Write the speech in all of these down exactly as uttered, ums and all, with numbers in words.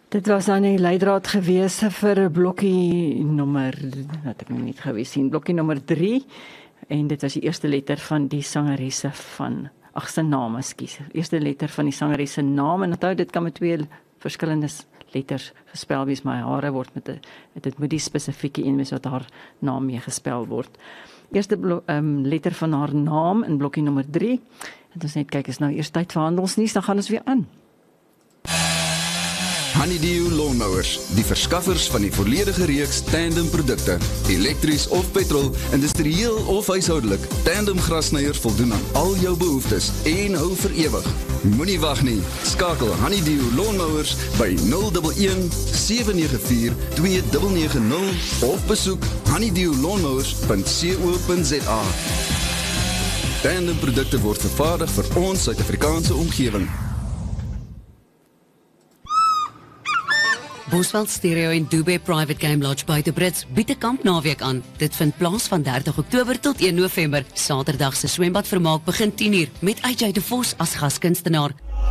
Dit was dan die leidraad gewees vir blokkie nommer, wat ek nou net gewees sien, blokkie nommer drie, en dit was die eerste letter van die sangeresse van, ag sy naam, ekskuus, eerste letter van die sangeresse naam, en onthou, dit kan met twee verskillende letters gespel wees, maar hare word met 'n, dit moet die spesifieke een wees wat haar naam mee gespel word. Eerste blok, um, letter van haar naam in blokkie nommer drie, en ons net kyk, is nou eers tyd vir handelsnuus, dan gaan ons weer aan. Honeydew Lawnmowers, die verskaffers van die volledige reeks tandem produkte. Elektries of petrol, industrieel of huishoudelik, tandem grasnyers voldoen aan al jou behoeftes en hou vir ewig. Moenie wag nie, skakel Honeydew Lawnmowers by nul een een sewe nege vier twee nege nege nul of besoek honeydew lawnmowers punt co punt za. Tandem produkte word vervaardig vir ons Suid-Afrikaanse omgewing. Bosveld Stereo en Dubai Private Game Lodge buite Brits bied 'n kampnaweek aan. Dit vind plaas van dertig Oktober tot een November. Saterdag se swembadvermaak begin tien uur met A J de Vos as gaskunstenaar.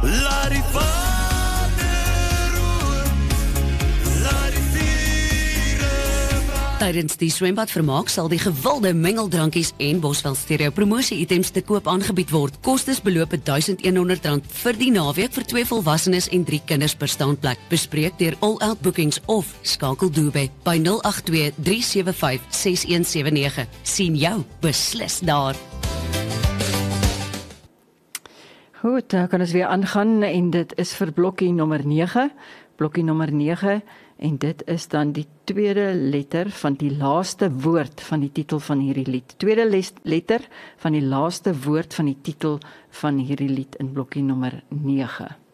Tydens die swembadvermaak sal die gewilde mengeldrankies en Bosveld Stereo promosie-items te koop aangebied word. Kostes beloop duisend honderd rand vir die naweek vir twee volwassenes en drie kinders per staanplek. Bespreek deur All Out Bookings of skakel Dubai by nul agt twee drie sewe vyf ses een sewe nege. Sien jou beslis daar. Goed, dan kan ons weer aangaan en dit is vir blokkie nommer nege. Blokkie nommer nege en dit is dan die tweede letter van die laaste woord van die titel van hierdie lied. Tweede les, letter van die laaste woord van die titel van hierdie lied in blokkie nommer nege.